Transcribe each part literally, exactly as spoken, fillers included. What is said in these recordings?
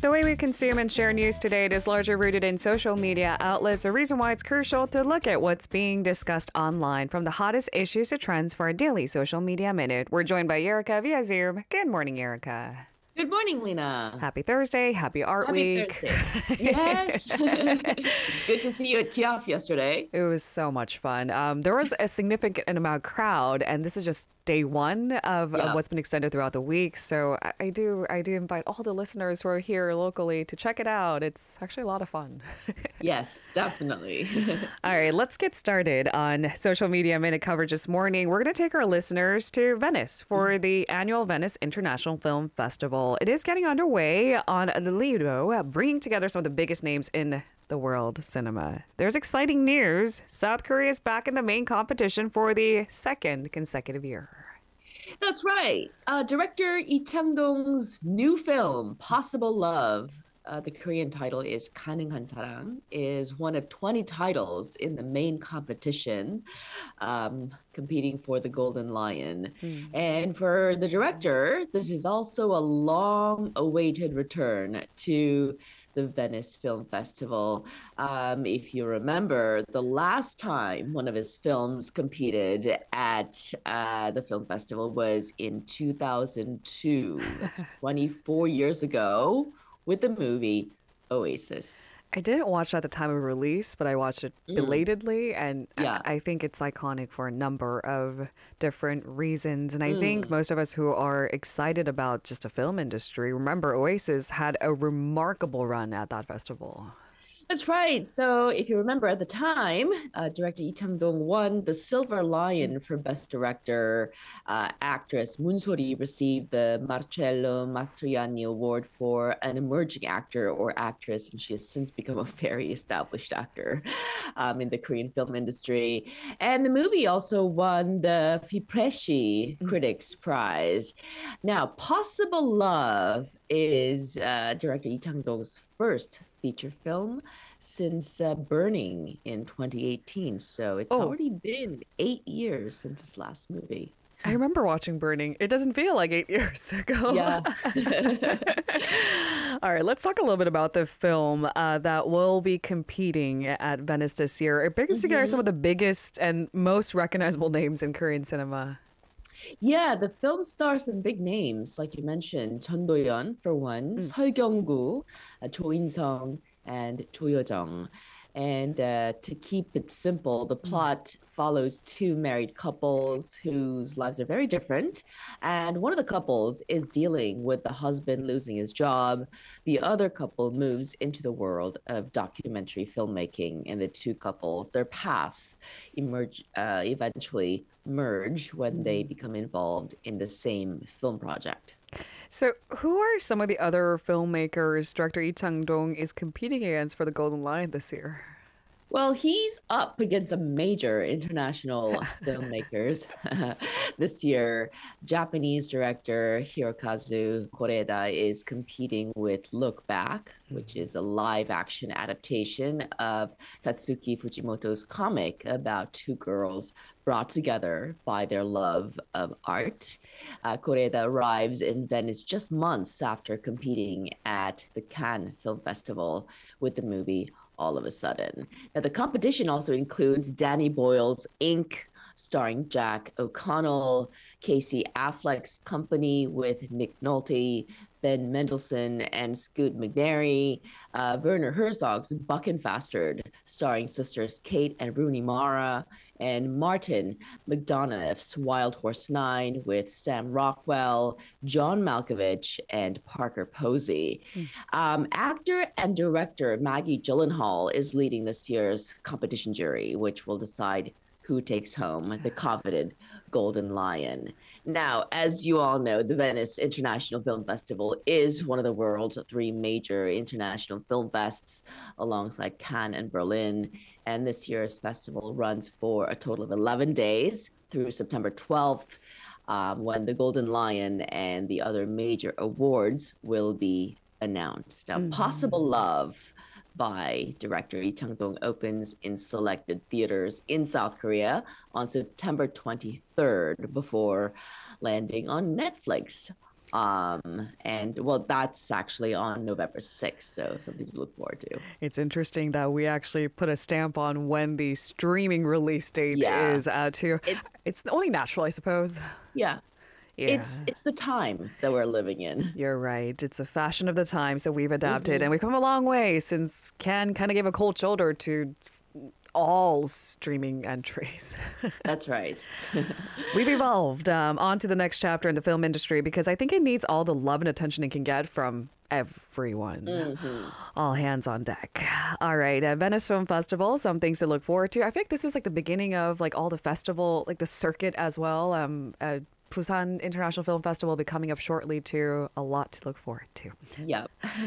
The way we consume and share news today it is largely rooted in social media outlets, a reason why it's crucial to look at what's being discussed online, from the hottest issues to trends for our daily social media minute. We're joined by Erica via Zoom. Good morning, Erica. Good morning, Lena. Happy Thursday. Happy Art Happy Week. Thursday. Yes. It's good to see you at Kiosk yesterday. It was so much fun. Um, there was a significant amount of crowd, and this is just day one of, Yeah. of what's been extended throughout the week. So I, I do I do invite all the listeners who are here locally to check it out. It's actually a lot of fun. Yes, definitely. All right, let's get started on social media minute coverage this morning. We're going to take our listeners to Venice for the annual Venice International Film Festival. It is getting underway on the Lido, bringing together some of the biggest names in the world cinema. There's exciting news. South Korea is back in the main competition for the second consecutive year. That's right. Uh, director Lee Chang-dong's new film, Possible Love, uh, the Korean title is 가능한 사랑, is one of twenty titles in the main competition, um, competing for the Golden Lion. Mm. And for the director, this is also a long-awaited return to the Venice Film Festival. Um, if you remember, the last time one of his films competed at uh, the film festival was in two thousand two. That's twenty-four years ago, with the movie Oasis. I didn't watch it at the time of release, but I watched it belatedly, mm. and yeah. I, I think it's iconic for a number of different reasons. And I mm. think most of us who are excited about just the film industry remember Oasis had a remarkable run at that festival. That's right. So if you remember at the time, uh, director Lee Chang-dong won the Silver Lion for Best Director. Uh, actress Moon So-ri received the Marcello Mastroianni Award for an emerging actor or actress, and she has since become a very established actor um, in the Korean film industry. And the movie also won the Fipresci Critics Prize. Now, Possible Love is uh, director Lee Chang-dong's first feature film since uh, Burning in twenty eighteen. So it's oh. already been eight years since his last movie. I remember watching Burning. It doesn't feel like eight years ago. Yeah. All right, let's talk a little bit about the film uh, that will be competing at Venice this year. It brings mm-hmm. together some of the biggest and most recognizable names in Korean cinema. Yeah, the film stars some big names, like you mentioned, Chun Do-yeon for one, mm. Seo Kyung-gu, uh, Cho In-sung, and Cho Yo-jung. And uh, to keep it simple, the plot mm. follows two married couples whose lives are very different. And one of the couples is dealing with the husband losing his job. The other couple moves into the world of documentary filmmaking. And the two couples, their paths emerge, uh, eventually merge when they become involved in the same film project. So who are some of the other filmmakers director Lee Chang-dong is competing against for the Golden Lion this year? Well, he's up against some major international filmmakers this year. Japanese director Hirokazu Koreda is competing with Look Back, which is a live-action adaptation of Tatsuki Fujimoto's comic about two girls brought together by their love of art. Uh, Koreda arrives in Venice just months after competing at the Cannes Film Festival with the movie All of a Sudden. Now, the competition also includes Danny Boyle's Ink, starring Jack O'Connell, Casey Affleck's Company with Nick Nolte, Ben Mendelsohn and Scoot McNairy, uh, Werner Herzog's Buckenfastard, starring sisters Kate and Rooney Mara, and Martin McDonough's Wild Horse Nine with Sam Rockwell, John Malkovich, and Parker Posey. Mm. Um, actor and director Maggie Gyllenhaal is leading this year's competition jury, which will decide who takes home the coveted Golden Lion. Now, as you all know, the Venice International Film Festival is one of the world's three major international film fests alongside Cannes and Berlin. And this year's festival runs for a total of eleven days through September twelfth, um, when the Golden Lion and the other major awards will be announced. Now, mm-hmm. Possible Love by director Lee Chang-dong opens in selected theaters in South Korea on September twenty-third before landing on Netflix Um, and well, that's actually on November sixth, so something to look forward to. It's interesting that we actually put a stamp on when the streaming release date Yeah. is uh, too. It's It's only natural, I suppose. yeah. Yeah. It's it's the time that we're living in. You're right. It's a fashion of the time, so we've adapted, Mhm. and we've come a long way since Ken kind of gave a cold shoulder to s- all streaming entries. That's right. We've evolved um, on to the next chapter in the film industry because I think it needs all the love and attention it can get from everyone. Mhm. All hands on deck. All right, uh, Venice Film Festival, some things to look forward to. I think this is like the beginning of like all the festival, like the circuit as well. Um, uh, Busan International Film Festival will be coming up shortly too. A lot to look forward to. Yep.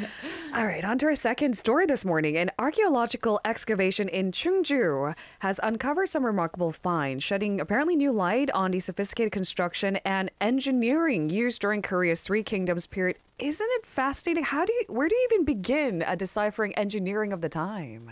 All right, on to our second story this morning. An archaeological excavation in Chungju has uncovered some remarkable finds, shedding apparently new light on the sophisticated construction and engineering used during Korea's Three Kingdoms period. Isn't it fascinating? How do you, where do you even begin uh, deciphering engineering of the time?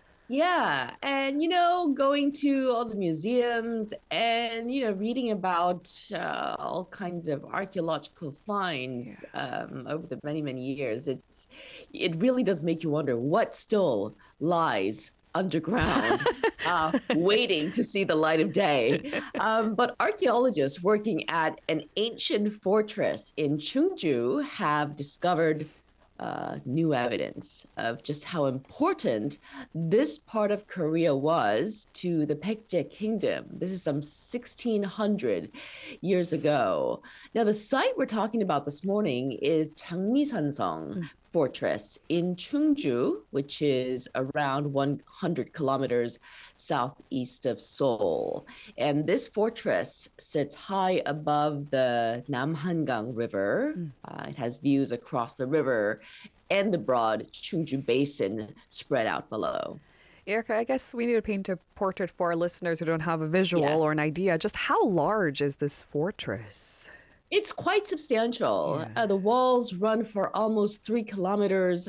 Yeah, and you know, going to all the museums and you know, reading about uh, all kinds of archaeological finds um, over the many, many years, it's it really does make you wonder what still lies underground, uh, waiting to see the light of day. Um, but archaeologists working at an ancient fortress in Chungju have discovered uh, new evidence of just how important this part of Korea was to the Baekje Kingdom. This is some sixteen hundred years ago. Now, the site we're talking about this morning is Changmisanseong Fortress in Chungju, which is around one hundred kilometers southeast of Seoul. And this fortress sits high above the Namhangang River. Uh, it has views across the river and the broad Chungju Basin spread out below. Erica, I guess we need to paint a portrait for our listeners who don't have a visual Yes. or an idea. Just how large is this fortress? It's quite substantial. Yeah. Uh, the walls run for almost three kilometers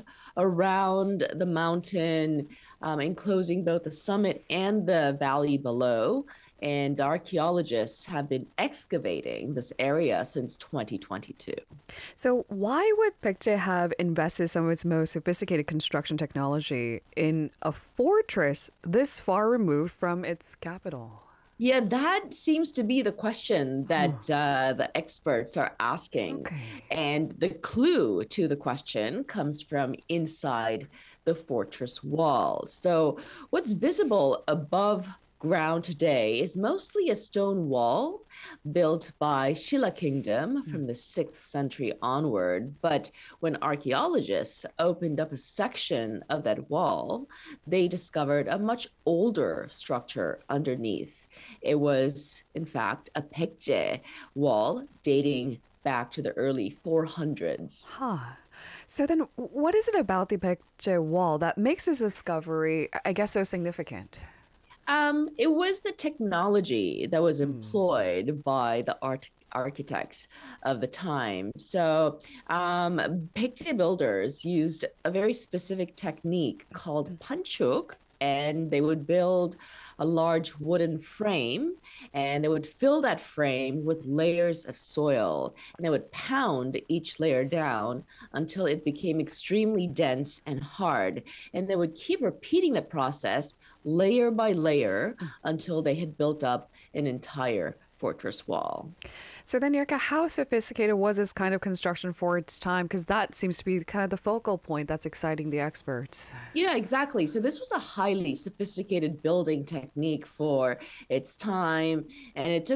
around the mountain, um, enclosing both the summit and the valley below. And archaeologists have been excavating this area since twenty twenty-two. So, why would Baekje have invested some of its most sophisticated construction technology in a fortress this far removed from its capital? Yeah, that seems to be the question that uh, the experts are asking. Okay. And the clue to the question comes from inside the fortress wall. So, what's visible above ground today is mostly a stone wall built by Shilla Kingdom from the sixth century onward. But when archaeologists opened up a section of that wall, they discovered a much older structure underneath. It was, in fact, a Baekje wall dating back to the early four hundreds. Huh. So then, what is it about the Baekje wall that makes this discovery, I guess, so significant? Um, it was the technology that was employed by the art architects of the time. So, um, Baekje builders used a very specific technique called panchuk, and they would build a large wooden frame, and they would fill that frame with layers of soil, and they would pound each layer down until it became extremely dense and hard. And they would keep repeating that process layer by layer until they had built up an entire fortress wall. So then, Yerka, how sophisticated was this kind of construction for its time? Because that seems to be kind of the focal point that's exciting the experts. Yeah, exactly. So this was a highly sophisticated building technique for its time, and it took